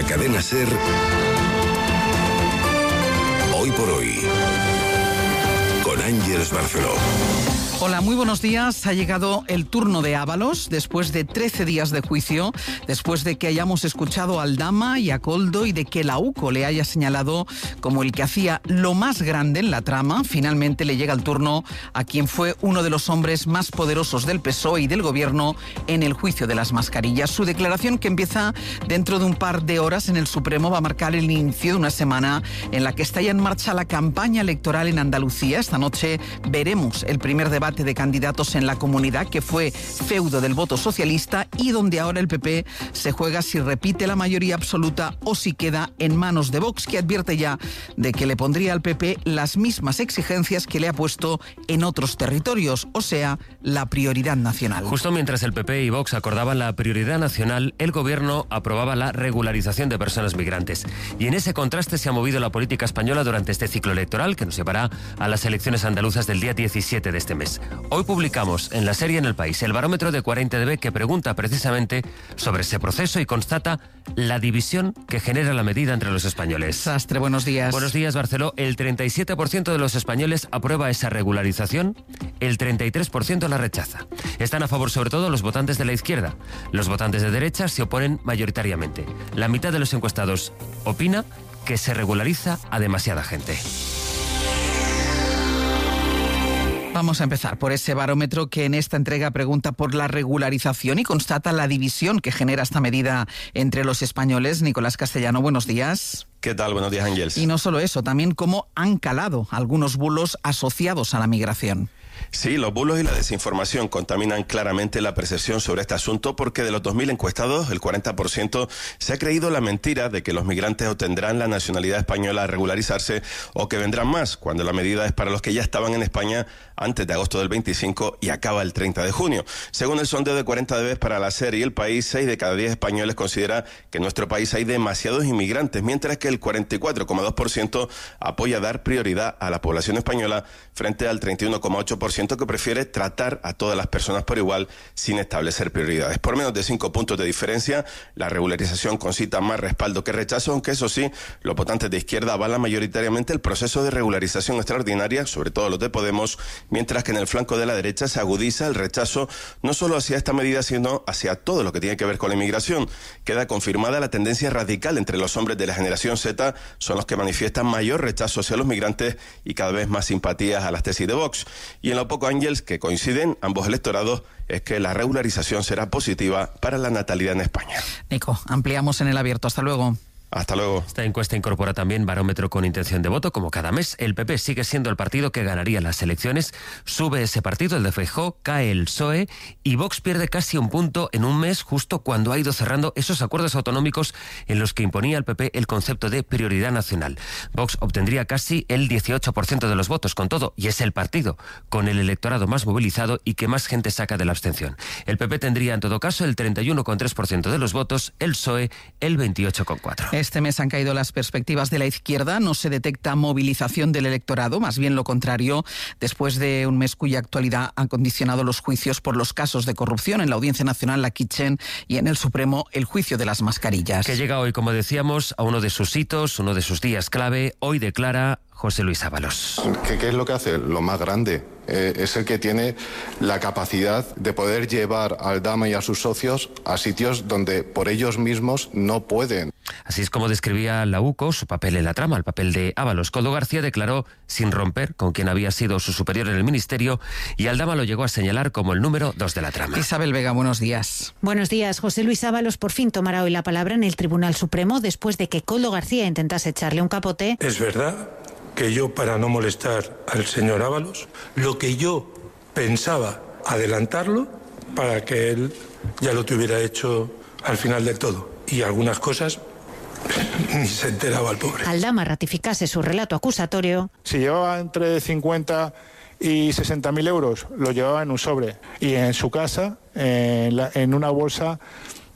la cadena SER. Hoy por hoy, con Ángeles Barceló. Hola, muy buenos días. Ha llegado el turno de Ábalos después de 13 días de juicio, después de que hayamos escuchado a Aldama y a Koldo y de que la UCO le haya señalado como el que hacía lo más grande en la trama. Finalmente le llega el turno a quien fue uno de los hombres más poderosos del PSOE y del Gobierno en el juicio de las mascarillas. Su declaración, que empieza dentro de un par de horas en el Supremo, va a marcar el inicio de una semana en la que está ya en marcha la campaña electoral en Andalucía. Esta noche veremos el primer debate de candidatos en la comunidad, que fue feudo del voto socialista y donde ahora el PP se juega si repite la mayoría absoluta o si queda en manos de Vox, que advierte ya de que le pondría al PP las mismas exigencias que le ha puesto en otros territorios, o sea, la prioridad nacional. Justo mientras el PP y Vox acordaban la prioridad nacional, el Gobierno aprobaba la regularización de personas migrantes. Y en ese contraste se ha movido la política española durante este ciclo electoral, que nos llevará a las elecciones andaluzas del día 17 de este mes. Hoy publicamos en la serie En el País el barómetro de 40dB, que pregunta precisamente sobre ese proceso y constata la división que genera la medida entre los españoles. Sastre, buenos días. Buenos días, Barceló. El 37% de los españoles aprueba esa regularización, el 33% la rechaza. Están a favor sobre todo los votantes de la izquierda. Los votantes de derecha se oponen mayoritariamente. La mitad de los encuestados opina que se regulariza a demasiada gente. Vamos a empezar por ese barómetro que en esta entrega pregunta por la regularización y constata la división que genera esta medida entre los españoles. Nicolás Castellano, buenos días. ¿Qué tal? Buenos días, Ángeles. Y no solo eso, también cómo han calado algunos bulos asociados a la migración. Sí, los bulos y la desinformación contaminan claramente la percepción sobre este asunto, porque de los 2.000 encuestados, el 40% se ha creído la mentira de que los migrantes obtendrán la nacionalidad española al regularizarse o que vendrán más, cuando la medida es para los que ya estaban en España antes de agosto del 25 y acaba el 30 de junio. Según el sondeo de 40dB para la SER y El País, 6 de cada 10 españoles considera que en nuestro país hay demasiados inmigrantes, mientras que el 44,2% apoya dar prioridad a la población española frente al 31,8% que prefiere tratar a todas las personas por igual sin establecer prioridades. Por menos de 5 puntos de diferencia, la regularización concita más respaldo que rechazo, aunque eso sí, los votantes de izquierda avalan mayoritariamente el proceso de regularización extraordinaria, sobre todo los de Podemos, mientras que en el flanco de la derecha se agudiza el rechazo no solo hacia esta medida, sino hacia todo lo que tiene que ver con la inmigración. Queda confirmada la tendencia radical entre los hombres de la generación Z, son los que manifiestan mayor rechazo hacia los migrantes y cada vez más simpatías a las tesis de Vox. Y en lo poco, Ángeles, que coinciden ambos electorados, es que la regularización será positiva para la natalidad en España. Nico, ampliamos en El Abierto. Hasta luego. Hasta luego. Esta encuesta incorpora también barómetro con intención de voto, como cada mes. El PP sigue siendo el partido que ganaría las elecciones. Sube ese partido, el de Feijóo, cae el PSOE y Vox pierde casi un punto en un mes, justo cuando ha ido cerrando esos acuerdos autonómicos en los que imponía el PP el concepto de prioridad nacional. Vox obtendría casi el 18% de los votos, con todo, y es el partido con el electorado más movilizado y que más gente saca de la abstención. El PP tendría en todo caso el 31,3% de los votos, el PSOE el 28,4%. Este mes han caído las perspectivas de la izquierda, no se detecta movilización del electorado, más bien lo contrario, después de un mes cuya actualidad han condicionado los juicios por los casos de corrupción en la Audiencia Nacional, la Kitchen, y en el Supremo el juicio de las mascarillas. Que llega hoy, como decíamos, a uno de sus hitos, uno de sus días clave. Hoy declara José Luis Ábalos. ¿Qué es lo que hace? Lo más grande. Es el que tiene la capacidad de poder llevar a Aldama y a sus socios a sitios donde por ellos mismos no pueden. Así es como describía la UCO su papel en la trama, el papel de Ábalos. Koldo García declaró sin romper con quien había sido su superior en el ministerio y Aldama lo llegó a señalar como el número 2 de la trama. Isabel Vega, buenos días. Buenos días. José Luis Ábalos por fin tomará hoy la palabra en el Tribunal Supremo después de que Koldo García intentase echarle un capote. Es verdad que yo, para no molestar al señor Ábalos, lo que yo pensaba adelantarlo para que él ya lo tuviera hecho al final del todo. Y algunas cosas ni se enteraba el pobre. Aldama ratificase su relato acusatorio. Si llevaba entre 50 y 60.000 euros, lo llevaba en un sobre. Y en su casa, en una bolsa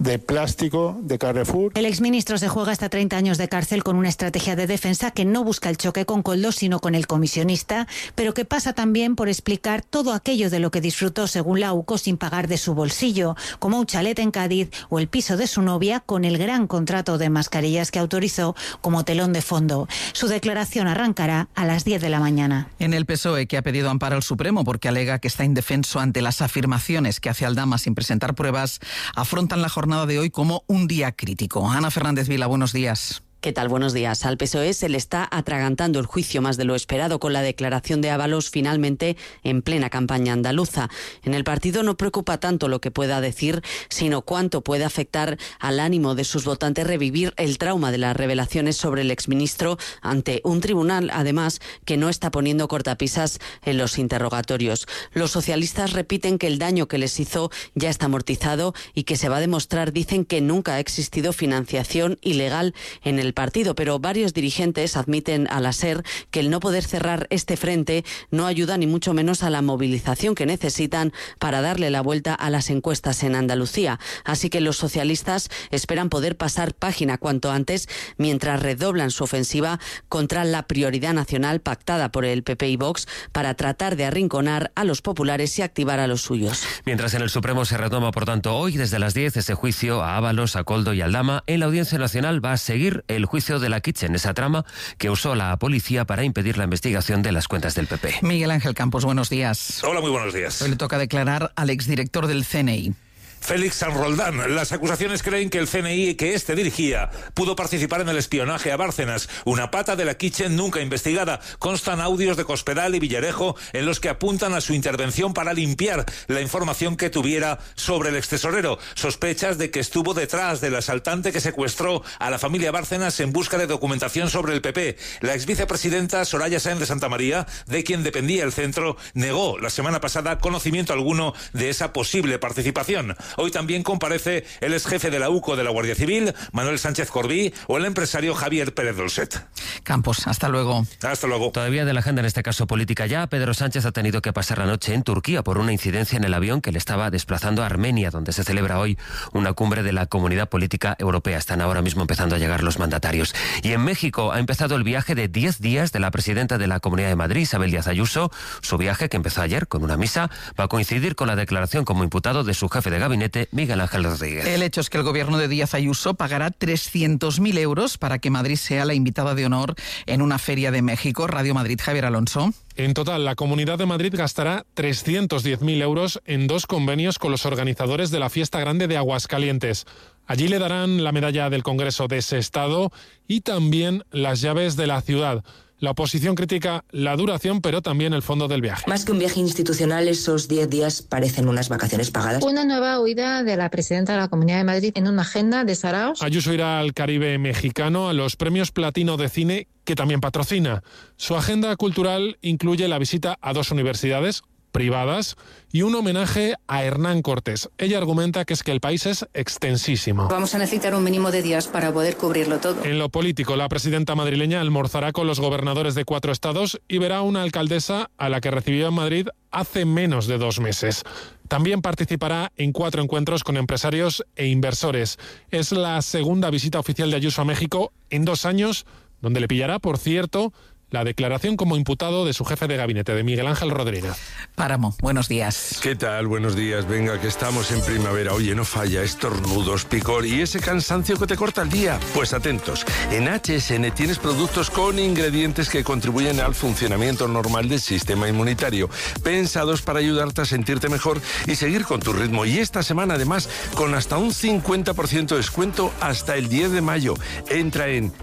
de plástico de Carrefour. El exministro se juega hasta 30 años de cárcel con una estrategia de defensa que no busca el choque con Koldo, sino con el comisionista, pero que pasa también por explicar todo aquello de lo que disfrutó, según la UCO, sin pagar de su bolsillo, como un chalet en Cádiz o el piso de su novia, con el gran contrato de mascarillas que autorizó como telón de fondo. Su declaración arrancará a las 10 de la mañana. En el PSOE, que ha pedido amparo al Supremo porque alega que está indefenso ante las afirmaciones que hace Aldama sin presentar pruebas, afrontan la jornada de hoy como un día crítico. Ana Fernández Vila, buenos días. ¿Qué tal? Buenos días. Al PSOE se le está atragantando el juicio más de lo esperado con la declaración de Ábalos finalmente en plena campaña andaluza. En el partido no preocupa tanto lo que pueda decir, sino cuánto puede afectar al ánimo de sus votantes revivir el trauma de las revelaciones sobre el exministro ante un tribunal, además, que no está poniendo cortapisas en los interrogatorios. Los socialistas repiten que el daño que les hizo ya está amortizado y que se va a demostrar, dicen, que nunca ha existido financiación ilegal en el partido, pero varios dirigentes admiten a la SER que el no poder cerrar este frente no ayuda ni mucho menos a la movilización que necesitan para darle la vuelta a las encuestas en Andalucía. Así que los socialistas esperan poder pasar página cuanto antes, mientras redoblan su ofensiva contra la prioridad nacional pactada por el PP y Vox para tratar de arrinconar a los populares y activar a los suyos. Mientras en el Supremo se retoma, por tanto, hoy desde las 10 ese juicio a Ábalos, a Koldo y a Aldama, en la Audiencia Nacional va a seguir el juicio de la Kitchen, esa trama que usó la policía para impedir la investigación de las cuentas del PP. Miguel Ángel Campos, buenos días. Hola, muy buenos días. Hoy le toca declarar al exdirector del CNI. Félix San Roldán. Las acusaciones creen que el CNI que este dirigía pudo participar en el espionaje a Bárcenas, una pata de la Kitchen nunca investigada. Constan audios de Cospedal y Villarejo en los que apuntan a su intervención para limpiar la información que tuviera sobre el extesorero. Sospechas de que estuvo detrás del asaltante que secuestró a la familia Bárcenas en busca de documentación sobre el PP. La exvicepresidenta Soraya Sáenz de Santamaría, de quien dependía el centro, negó la semana pasada conocimiento alguno de esa posible participación. Hoy también comparece el exjefe de la UCO de la Guardia Civil, Manuel Sánchez Corbí, o el empresario Javier Pérez Dolcet. Campos, hasta luego. Hasta luego. Todavía de la agenda, en este caso política ya, Pedro Sánchez ha tenido que pasar la noche en Turquía por una incidencia en el avión que le estaba desplazando a Armenia, donde se celebra hoy una cumbre de la Comunidad Política Europea. Están ahora mismo empezando a llegar los mandatarios. Y en México ha empezado el viaje de 10 días de la presidenta de la Comunidad de Madrid, Isabel Díaz Ayuso. Su viaje, que empezó ayer con una misa, va a coincidir con la declaración como imputado de su jefe de gabinete, Miguel Ángel Rodríguez. El hecho es que el gobierno de Díaz Ayuso pagará 300.000 euros para que Madrid sea la invitada de honor en una feria de México. Radio Madrid, Javier Alonso. En total, la Comunidad de Madrid gastará 310.000 euros en 2 convenios con los organizadores de la Fiesta Grande de Aguascalientes. Allí le darán la medalla del Congreso de ese estado y también las llaves de la ciudad. La oposición critica la duración, pero también el fondo del viaje. Más que un viaje institucional, esos 10 días parecen unas vacaciones pagadas. Una nueva huida de la presidenta de la Comunidad de Madrid en una agenda de saraos. Ayuso irá al Caribe mexicano, a los premios Platino de Cine, que también patrocina. Su agenda cultural incluye la visita a 2 universidades privadas y un homenaje a Hernán Cortés. Ella argumenta que es que el país es extensísimo. Vamos a necesitar un mínimo de días para poder cubrirlo todo. En lo político, la presidenta madrileña almorzará con los gobernadores de 4 estados y verá a una alcaldesa a la que recibió en Madrid hace menos de 2 meses. También participará en 4 encuentros con empresarios e inversores. Es la segunda visita oficial de Ayuso a México en 2 años, donde le pillará, por cierto, la declaración como imputado de su jefe de gabinete, de Miguel Ángel Rodríguez. Páramo, buenos días. ¿Qué tal? Buenos días. Venga, que estamos en primavera. Oye, no falla, estornudos, picor y ese cansancio que te corta el día. Pues atentos, en HSN tienes productos con ingredientes que contribuyen al funcionamiento normal del sistema inmunitario, pensados para ayudarte a sentirte mejor y seguir con tu ritmo. Y esta semana, además, con hasta un 50% de descuento hasta el 10 de mayo. Entra en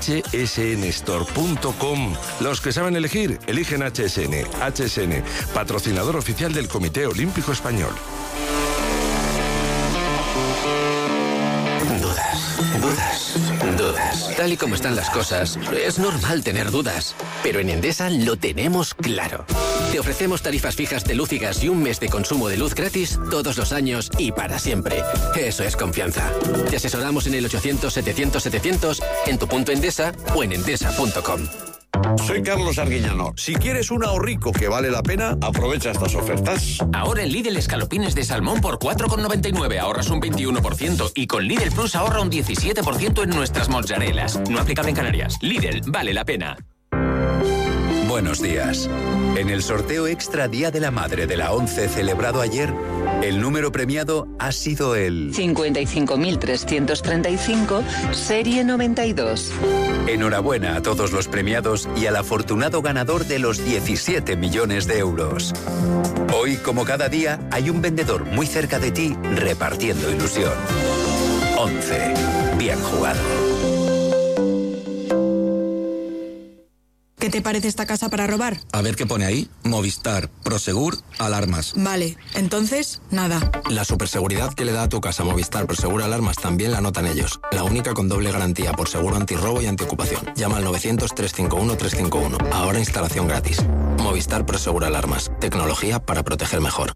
hsnstore.com. Los que saben elegir, eligen HSN. HSN, patrocinador oficial del Comité Olímpico Español. Dudas. Tal y como están las cosas, es normal tener dudas. Pero en Endesa lo tenemos claro. Te ofrecemos tarifas fijas de luz y gas y un mes de consumo de luz gratis todos los años y para siempre. Eso es confianza. Te asesoramos en el 800-700-700, en tu punto Endesa o en endesa.com. Soy Carlos Arguiñano. Si quieres un ahorrico que vale la pena, aprovecha estas ofertas. Ahora en Lidl escalopines de salmón por 4,99 ahorras un 21% y con Lidl Plus ahorra un 17% en nuestras mozzarelas. No aplicable en Canarias. Lidl, vale la pena. Buenos días. En el sorteo extra Día de la Madre de la ONCE celebrado ayer, el número premiado ha sido el 55.335, serie 92. Enhorabuena a todos los premiados y al afortunado ganador de los 17 millones de euros. Hoy, como cada día, hay un vendedor muy cerca de ti repartiendo ilusión. 11. Bien jugado. ¿Qué te parece esta casa para robar? A ver qué pone ahí. Movistar, Prosegur, alarmas. Vale, entonces, nada. La superseguridad que le da a tu casa Movistar Prosegur Alarmas también la notan ellos. La única con doble garantía por seguro antirrobo y antiocupación. Llama al 900-351-351. Ahora instalación gratis. Movistar Prosegur Alarmas. Tecnología para proteger mejor.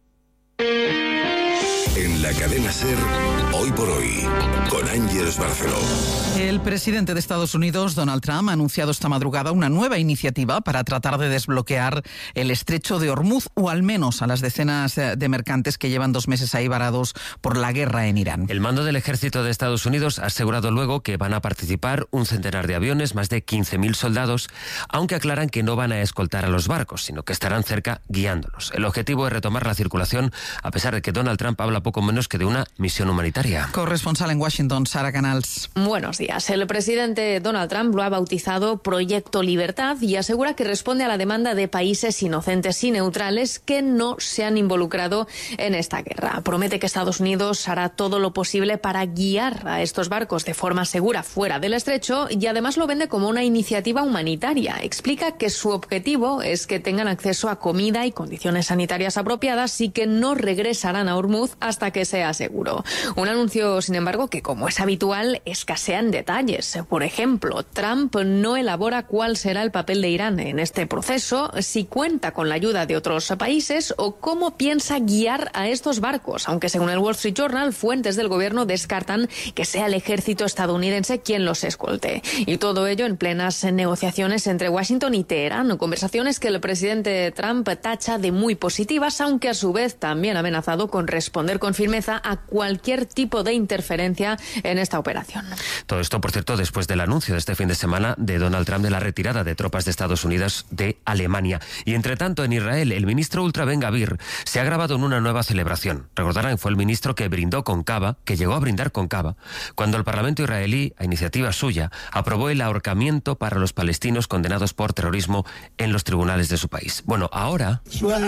En la cadena SER, Hoy por Hoy, con Ángeles Barceló. El presidente de Estados Unidos, Donald Trump, ha anunciado esta madrugada una nueva iniciativa para tratar de desbloquear el estrecho de Hormuz, o al menos a las decenas de mercantes que llevan 2 meses ahí varados por la guerra en Irán. El mando del ejército de Estados Unidos ha asegurado luego que van a participar un centenar de aviones, más de 15.000 soldados, aunque aclaran que no van a escoltar a los barcos, sino que estarán cerca guiándolos. El objetivo es retomar la circulación, a pesar de que Donald Trump habla poco menos que de una misión humanitaria. Corresponsal en Washington, Sara Canals. Buenos días. El presidente Donald Trump lo ha bautizado Proyecto Libertad y asegura que responde a la demanda de países inocentes y neutrales que no se han involucrado en esta guerra. Promete que Estados Unidos hará todo lo posible para guiar a estos barcos de forma segura fuera del estrecho y además lo vende como una iniciativa humanitaria. Explica que su objetivo es que tengan acceso a comida y condiciones sanitarias apropiadas y que no regresarán a Hormuz hasta que sea seguro. Un anuncio, sin embargo, que como es habitual, escasean detalles. Por ejemplo, Trump no elabora cuál será el papel de Irán en este proceso, si cuenta con la ayuda de otros países o cómo piensa guiar a estos barcos, aunque según el Wall Street Journal, fuentes del gobierno descartan que sea el ejército estadounidense quien los escolte. Y todo ello en plenas negociaciones entre Washington y Teherán, conversaciones que el presidente Trump tacha de muy positivas, aunque a su vez también ha amenazado con responder con firmeza a cualquier tipo de interferencia en esta operación. Todo esto, por cierto, después del anuncio de este fin de semana de Donald Trump de la retirada de tropas de Estados Unidos de Alemania. Y entre tanto, en Israel, el ministro Ultra Ben Gavir se ha grabado en una nueva celebración. Recordarán, fue el ministro que llegó a brindar con cava, cuando el Parlamento israelí, a iniciativa suya, aprobó el ahorcamiento para los palestinos condenados por terrorismo en los tribunales de su país. Bueno, ahora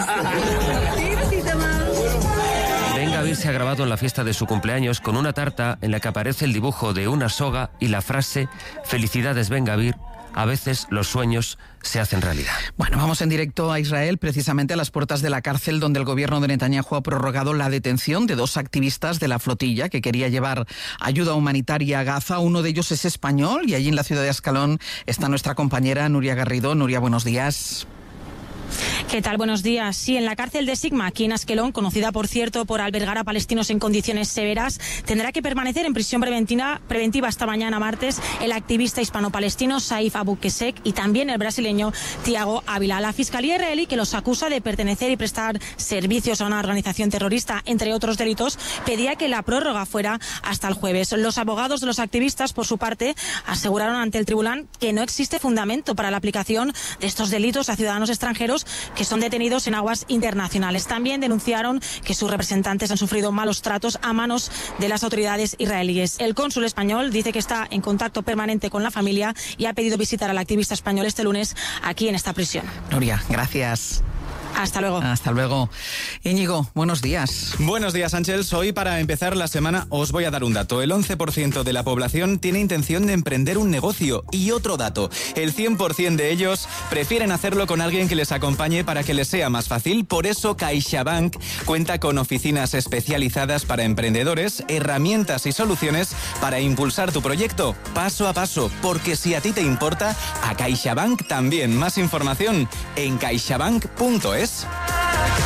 Ben Gavir se ha grabado en la fiesta de su cumpleaños con una tarta en la que aparece el dibujo de una soga y la frase «Felicidades, Ben Gavir, a veces los sueños se hacen realidad». Bueno, vamos en directo a Israel, precisamente a las puertas de la cárcel donde el gobierno de Netanyahu ha prorrogado la detención de 2 activistas de la flotilla que quería llevar ayuda humanitaria a Gaza. Uno de ellos es español y allí en la ciudad de Ascalón está nuestra compañera Nuria Garrido. Nuria, buenos días. ¿Qué tal? Buenos días. Sí, en la cárcel de Sigma, aquí en Askelón, conocida por cierto por albergar a palestinos en condiciones severas, tendrá que permanecer en prisión preventiva hasta mañana martes el activista hispano-palestino Saif Abu Kesek y también el brasileño Thiago Ávila. La Fiscalía israelí, que los acusa de pertenecer y prestar servicios a una organización terrorista, entre otros delitos, pedía que la prórroga fuera hasta el jueves. Los abogados de los activistas, por su parte, aseguraron ante el tribunal que no existe fundamento para la aplicación de estos delitos a ciudadanos extranjeros que son detenidos en aguas internacionales. También denunciaron que sus representantes han sufrido malos tratos a manos de las autoridades israelíes. El cónsul español dice que está en contacto permanente con la familia y ha pedido visitar al activista español este lunes aquí en esta prisión. Nuria, gracias. Hasta luego. Hasta luego. Íñigo, buenos días. Buenos días, Ángels. Hoy, para empezar la semana, os voy a dar un dato. El 11% de la población tiene intención de emprender un negocio. Y otro dato, el 100% de ellos prefieren hacerlo con alguien que les acompañe para que les sea más fácil. Por eso, CaixaBank cuenta con oficinas especializadas para emprendedores, herramientas y soluciones para impulsar tu proyecto paso a paso. Porque si a ti te importa, a CaixaBank también. Más información en caixabank.es.